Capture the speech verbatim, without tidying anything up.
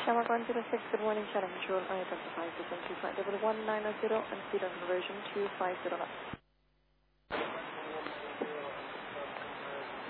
Shamrock one zero six, good morning, Channel Control. I identify system two five zero one nine zero and speed of conversion two five zero.